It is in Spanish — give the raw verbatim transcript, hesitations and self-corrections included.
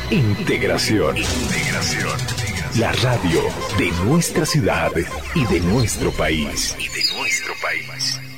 Integración. Integración. La radio de nuestra ciudad y de nuestro país. Y de nuestro país.